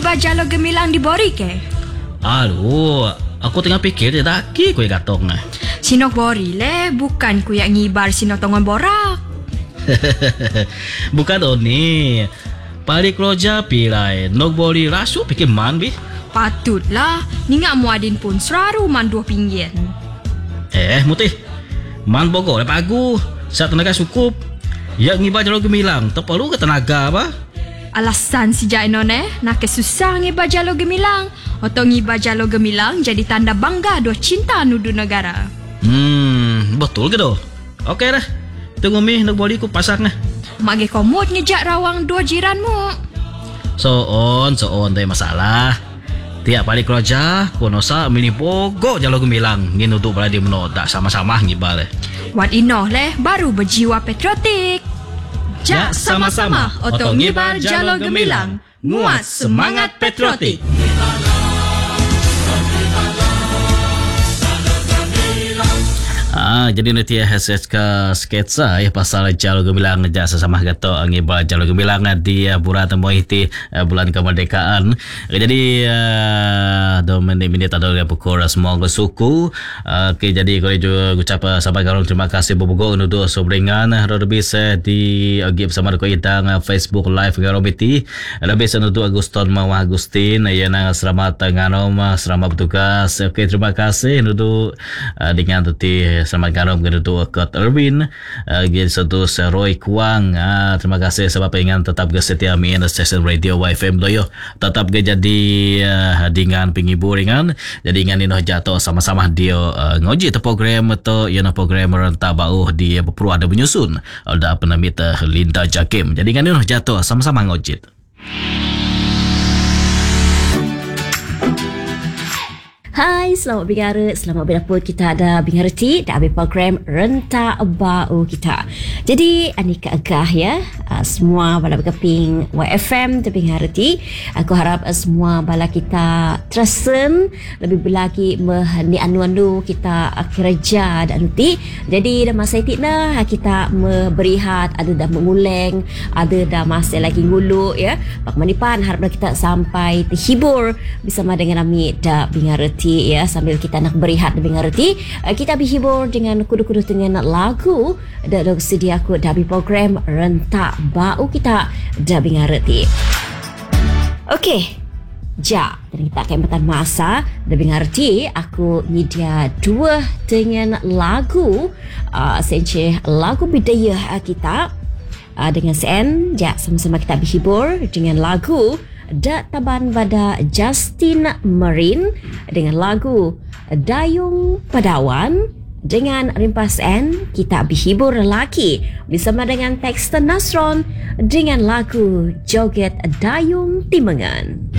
ngiba jalo gemilang di bori ke? Aduh, aku tengah fikir dia daki kau yang katong. Sinok bori le, bukan ku yang ngibar sinok tongon borak. Bukan ni. Pari keroja pilai, nok bori rasu fikir man bi. Patutlah, ni ngak muadin pun seraru man 2 pinggir. Mutih. Man bogo le pagu. Sa tenaga cukup. Ya ngiba jalo gemilang, tak perlu ke tenaga apa? Alasan si Jaino nak kesusah ngiba jalo gemilang. Atau ngiba jalo gemilang jadi tanda bangga dua cinta nudu negara. Betul ke doh? Okey dah. Tunggu mi nak boli ku pasak nah. Mage komod ngejak rawang dua jiranmu. Soon tak masalah. Tiap balik kerja, konosa mini bogo jalo gemilang. Ngin untuk pada dia tak sama-sama ngibal. Wat inoh leh baru berjiwa patriotik. Jak sama-sama otong ngibar jalo gemilang. Nguat semangat patriotik. Jadi nanti SSK sketsa pasal jalo gemilang ngejak sesama gato ngibar jalo gemilang di Pura Temoiti bulan kemerdekaan. Jadi 2 minit ada pukul semua suku. Jadi kalau juga ucap sahabat karong terima kasih bobogo untuk sobringan robis di agi bersama ko itang Facebook live garobiti. Robis untuk Aguston Mawah Agustin yana selamat nganom selamat bertugas. Okey terima kasih untuk dengan tadi selamat nganom untuk Kurt Erwin satu Roy Kuang. Terima kasih sebab pengen tetap setia mi stesen radio YFM doyo. Tetap jadi dengan penghibur ringan. Jadi dengan ini jatuh sama-sama dia ngoji tu program atau yana program rentak bau di Perlu ada menyusun. Ada penamit Linda Jakim. Jadi dengan ini jatuh sama-sama ngoji. Hai, selamat bingara, selamat berdapur. Kita ada bingareti dan program Rentak Bau kita. Jadi, anika agah ya, semua bala berkeping YFM dan bingareti. Aku harap semua bala kita tersen lebih lagi mehani anu-anu kita kerja dan nanti. Jadi, dah masa itu kita berihat, ada dah menguleng, ada dah masih lagi nguluk ya. Pak Manipan harap kita sampai terhibur bersama dengan kami dan bingareti. Ya, sambil kita nak berehat lebih ngerti, kita berhibur dengan kudu-kudu dengan lagu dan sedia aku dari program Rentak Bau kita dah ngerti. Okey, dan kita akan bertahan masa dah ngerti. Aku media 2 dengan lagu senceh lagu budaya kita dengan sen. Sama-sama kita berhibur dengan lagu Dak Taban pada Justin Marin dengan lagu Dayung Padawan. Dengan rimpas N kita berhibur lelaki bersama dengan Texter Nasron dengan lagu Joget Dayung Timengan.